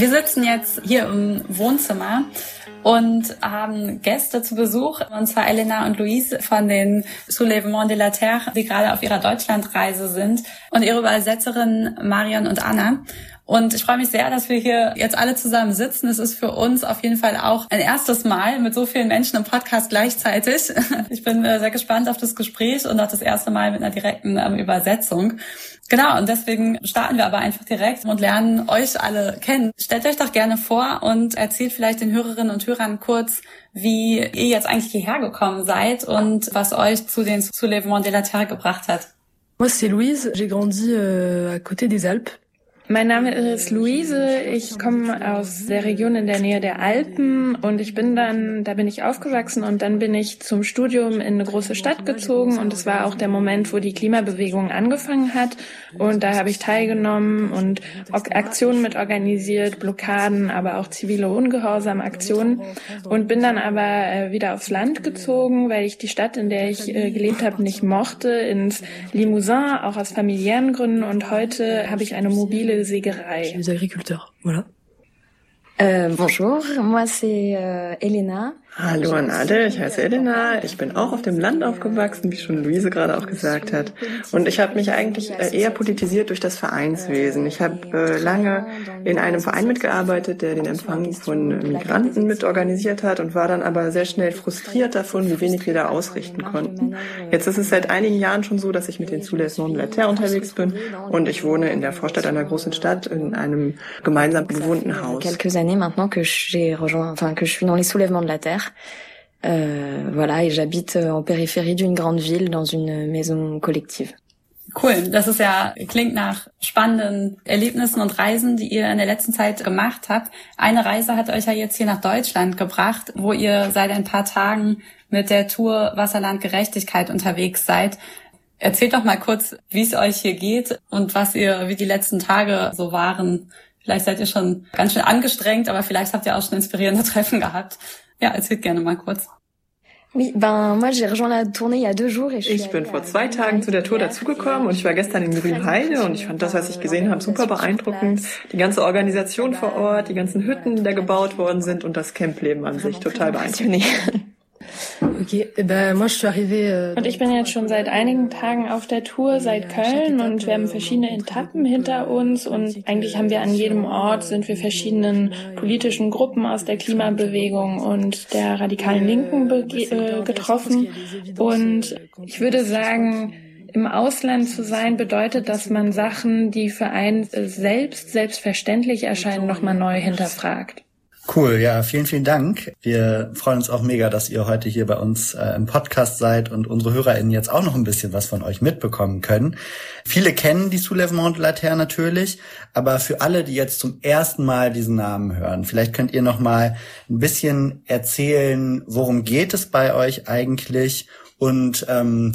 Wir sitzen jetzt hier im Wohnzimmer und haben Gäste zu Besuch, und zwar Elena und Louise von den Soulèvements de la Terre, die gerade auf ihrer Deutschlandreise sind, und ihre Übersetzerinnen Marion und Anna. Und ich freue mich sehr, dass wir hier jetzt alle zusammen sitzen. Es ist für uns auf jeden Fall auch ein erstes Mal mit so vielen Menschen im Podcast gleichzeitig. Ich bin sehr gespannt auf das Gespräch und auch das erste Mal mit einer direkten Übersetzung. Genau, und deswegen starten wir aber einfach direkt und lernen euch alle kennen. Stellt euch doch gerne vor und erzählt vielleicht den Hörerinnen und Hörern kurz, wie ihr jetzt eigentlich hierher gekommen seid und was euch zu den Soulèvements de la Terre gebracht hat. Moi, c'est Louise. J'ai grandi à côté des Alpes. Mein Name ist Luise, ich komme aus der Region in der Nähe der Alpen und da bin ich aufgewachsen und dann bin ich zum Studium in eine große Stadt gezogen und es war auch der Moment, wo die Klimabewegung angefangen hat und da habe ich teilgenommen und Aktionen mit organisiert, Blockaden, aber auch zivile Ungehorsamaktionen und bin dann aber wieder aufs Land gezogen, weil ich die Stadt, in der ich gelebt habe, nicht mochte, ins Limousin, auch aus familiären Gründen und heute habe ich eine mobile Sägerei. Les agriculteurs, voilà. Bonjour, moi c'est Elena. Hallo an alle, ich heiße Elena. Ich bin auch auf dem Land aufgewachsen, wie schon Luise gerade auch gesagt hat. Und ich habe mich eigentlich eher politisiert durch das Vereinswesen. Ich habe lange in einem Verein mitgearbeitet, der den Empfang von Migranten mitorganisiert hat und war dann aber sehr schnell frustriert davon, wie wenig wir da ausrichten konnten. Jetzt ist es seit einigen Jahren schon so, dass ich mit den Soulèvements de la Terre unterwegs bin und ich wohne in der Vorstadt einer großen Stadt in einem gemeinsam bewohnten Haus. Quelques années maintenant que je suis dans les Soulèvements de la Terre. Voilà, et j'habite en périphérie d'une grande ville dans une maison collective. Cool, das ist ja, klingt nach spannenden Erlebnissen und Reisen, die ihr in der letzten Zeit gemacht habt. Eine Reise hat euch ja jetzt hier nach Deutschland gebracht, wo ihr seit ein paar Tagen mit der Tour Wasserland Gerechtigkeit unterwegs seid. Erzählt doch mal kurz, wie es euch hier geht und wie die letzten Tage so waren. Vielleicht seid ihr schon ganz schön angestrengt, aber vielleicht habt ihr auch schon inspirierende Treffen gehabt. Ja, erzählt gerne mal kurz. Ich bin vor 2 Tagen zu der Tour dazugekommen und ich war gestern in Grünheide und ich fand das, was ich gesehen habe, super beeindruckend. Die ganze Organisation vor Ort, die ganzen Hütten, die da gebaut worden sind und das Campleben an sich, total beeindruckend. Okay, moi je suis arrivée. Und ich bin jetzt schon seit einigen Tagen auf der Tour, seit Köln und wir haben verschiedene Etappen hinter uns und eigentlich haben wir an jedem Ort sind wir verschiedenen politischen Gruppen aus der Klimabewegung und der radikalen Linken getroffen und ich würde sagen, im Ausland zu sein bedeutet, dass man Sachen, die für einen selbstverständlich erscheinen, nochmal neu hinterfragt. Cool, ja, vielen, vielen Dank. Wir freuen uns auch mega, dass ihr heute hier bei uns im Podcast seid und unsere HörerInnen jetzt auch noch ein bisschen was von euch mitbekommen können. Viele kennen die Soulèvements de la Terre natürlich, aber für alle, die jetzt zum ersten Mal diesen Namen hören, vielleicht könnt ihr noch mal ein bisschen erzählen, worum geht es bei euch eigentlich und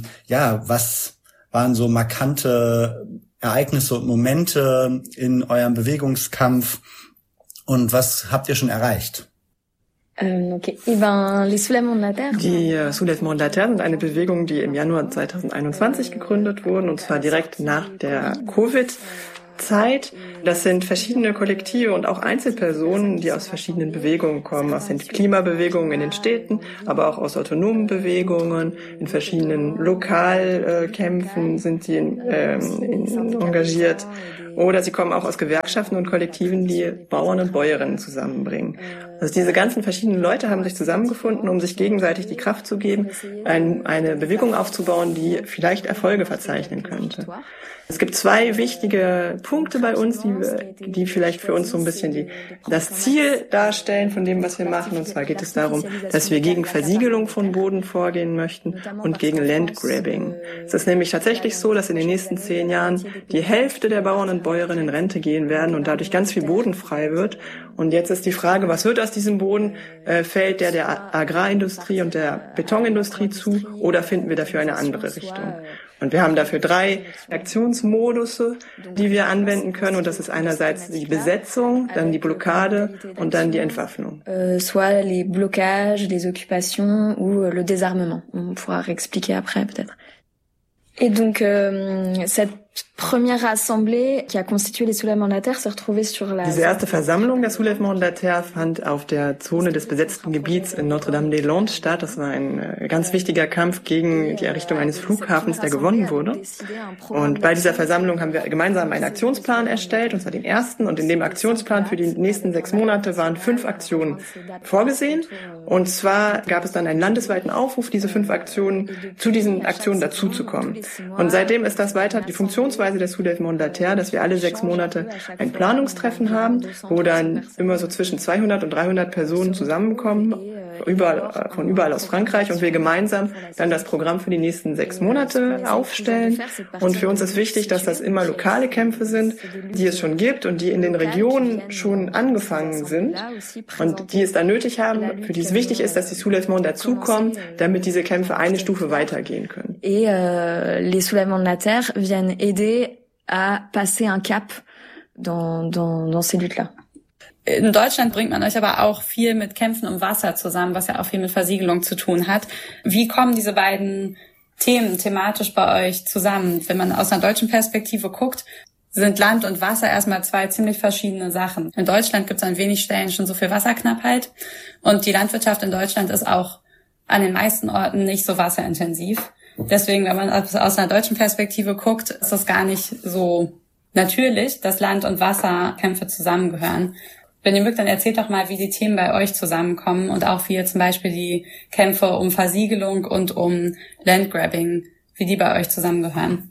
was waren so markante Ereignisse und Momente in eurem Bewegungskampf? Und was habt ihr schon erreicht? Okay. Die Soulèvements de la Terre sind eine Bewegung, die im Januar 2021 gegründet wurden, und zwar direkt nach der Covid-Zeit. Das sind verschiedene Kollektive und auch Einzelpersonen, die aus verschiedenen Bewegungen kommen, aus den Klimabewegungen in den Städten, aber auch aus autonomen Bewegungen, in verschiedenen Lokalkämpfen sind sie engagiert. Oder sie kommen auch aus Gewerkschaften und Kollektiven, die Bauern und Bäuerinnen zusammenbringen. Also diese ganzen verschiedenen Leute haben sich zusammengefunden, um sich gegenseitig die Kraft zu geben, eine Bewegung aufzubauen, die vielleicht Erfolge verzeichnen könnte. Es gibt 2 wichtige Punkte bei uns, die vielleicht für uns so ein bisschen das Ziel darstellen von dem, was wir machen. Und zwar geht es darum, dass wir gegen Versiegelung von Boden vorgehen möchten und gegen Landgrabbing. Es ist nämlich tatsächlich so, dass in den nächsten 10 Jahren die Hälfte der Bauern und Bäuerinnen in Rente gehen werden und dadurch ganz viel Boden frei wird. Und jetzt ist die Frage, was wird aus diesem Boden? Fällt der Agrarindustrie und der Betonindustrie zu oder finden wir dafür eine andere Richtung? Und wir haben dafür 3 Aktionsmodusse, die wir anwenden können. Und das ist einerseits die Besetzung, dann die Blockade und dann die Entwaffnung. Soit les blocages, les occupations ou le désarmement. On pourra réexpliquer après peut-être. Et donc cette Première assemblée qui a constitué les soulèvements de la Terre s'est retrouvée sur la... Diese erste Versammlung der Soulèvements de la Terre fand auf der Zone des besetzten Gebiets in Notre-Dame-des-Landes statt. Das war ein ganz wichtiger Kampf gegen die Errichtung eines Flughafens, der gewonnen wurde. Und bei dieser Versammlung haben wir gemeinsam einen Aktionsplan erstellt, und zwar den ersten. Und in dem Aktionsplan für die nächsten 6 Monate waren 5 Aktionen vorgesehen. Und zwar gab es dann einen landesweiten Aufruf, diese 5 Aktionen zu diesen Aktionen dazuzukommen. Und seitdem ist das weiter die Funktionsweise der Soulèvements de la Terre, dass wir alle 6 Monate ein Planungstreffen haben, wo dann immer so zwischen 200 und 300 Personen zusammenkommen, von überall aus Frankreich, und wir gemeinsam dann das Programm für die nächsten 6 Monate aufstellen. Und für uns ist wichtig, dass das immer lokale Kämpfe sind, die es schon gibt und die in den Regionen schon angefangen sind und die es dann nötig haben, für die es wichtig ist, dass die Soulèvements dazukommen, damit diese Kämpfe eine Stufe weitergehen können. Et les soulèvements de la Terre viennent aider à passer un cap dans ces luttes-là. In Deutschland bringt man euch aber auch viel mit Kämpfen um Wasser zusammen, was ja auch viel mit Versiegelung zu tun hat. Wie kommen diese beiden Themen thematisch bei euch zusammen? Wenn man aus einer deutschen Perspektive guckt, sind Land und Wasser erstmal 2 ziemlich verschiedene Sachen. In Deutschland gibt es an wenig Stellen schon so viel Wasserknappheit, und die Landwirtschaft in Deutschland ist auch an den meisten Orten nicht so wasserintensiv. Deswegen, wenn man aus einer deutschen Perspektive guckt, ist das gar nicht so natürlich, dass Land- und Wasserkämpfe zusammengehören. Wenn ihr mögt, dann erzählt doch mal, wie die Themen bei euch zusammenkommen und auch wie ihr zum Beispiel die Kämpfe um Versiegelung und um Landgrabbing, wie die bei euch zusammengehören.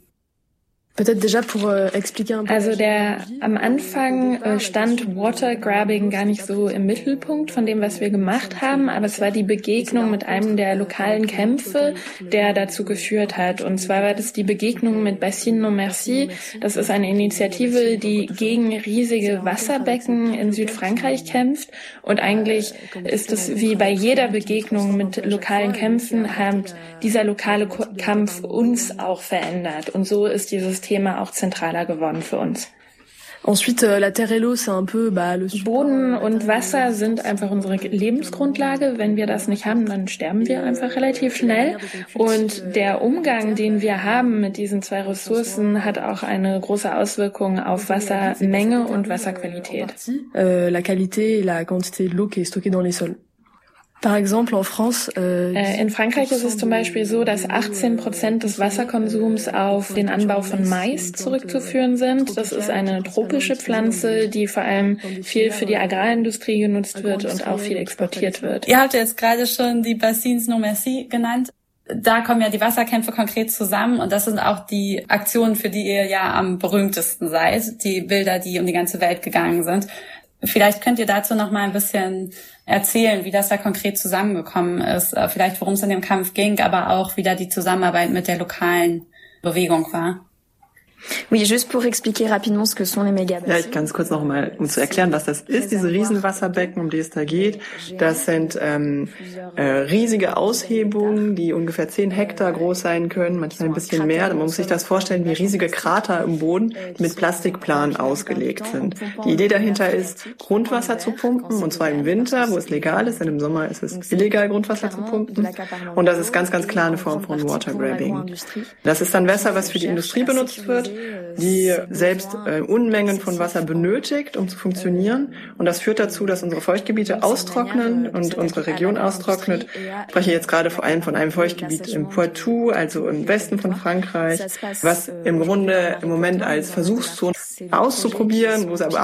Also am Anfang stand Watergrabbing gar nicht so im Mittelpunkt von dem, was wir gemacht haben, aber es war die Begegnung mit einem der lokalen Kämpfe, der dazu geführt hat. Und zwar war das die Begegnung mit Bassines Non Merci. Das ist eine Initiative, die gegen riesige Wasserbecken in Südfrankreich kämpft. Und eigentlich ist es wie bei jeder Begegnung mit lokalen Kämpfen, hat dieser lokale Kampf uns auch verändert. Und so ist dieses Thema auch zentraler geworden für uns. Ensuite, la terre et l'eau, c'est un peu le Boden und Wasser sind einfach unsere Lebensgrundlage. Wenn wir das nicht haben, dann sterben wir einfach relativ schnell. Und der Umgang, den wir haben mit diesen 2 Ressourcen, hat auch eine große Auswirkung auf Wassermenge und Wasserqualität. La qualité et la quantité de l'eau qui est stockée dans les sols. Par exemple, en France, in Frankreich ist es zum Beispiel so, dass 18% des Wasserkonsums auf den Anbau von Mais zurückzuführen sind. Das ist eine tropische Pflanze, die vor allem viel für die Agrarindustrie genutzt wird und auch viel exportiert wird. Ihr habt jetzt gerade schon die Bassines Non Merci genannt. Da kommen ja die Wasserkämpfe konkret zusammen, und das sind auch die Aktionen, für die ihr ja am berühmtesten seid, die Bilder, die um die ganze Welt gegangen sind. Vielleicht könnt ihr dazu noch mal ein bisschen erzählen, wie das da konkret zusammengekommen ist, vielleicht worum es in dem Kampf ging, aber auch wie da die Zusammenarbeit mit der lokalen Bewegung war. Oui, juste pour expliquer rapidement ce que sont les Mégabassins. Ja, ich ganz kurz noch mal, um zu erklären, was das ist, diese Riesenwasserbecken, um die es da geht. Das sind riesige Aushebungen, die ungefähr 10 Hektar groß sein können, manchmal ein bisschen mehr. Man muss sich das vorstellen wie riesige Krater im Boden, die mit Plastikplanen ausgelegt sind. Die Idee dahinter ist, Grundwasser zu pumpen, und zwar im Winter, wo es legal ist, denn im Sommer ist es illegal, Grundwasser zu pumpen. Und das ist ganz, ganz klar eine Form von Watergrabbing. Das ist dann Wasser, was für die Industrie benutzt wird, die selbst Unmengen von Wasser benötigt, um zu funktionieren. Und das führt dazu, dass unsere Feuchtgebiete austrocknen und unsere Region austrocknet. Ich spreche jetzt gerade vor allem von einem Feuchtgebiet im Poitou, also im Westen von Frankreich, was im Grunde im Moment als Versuchszone auszuprobieren, wo es aber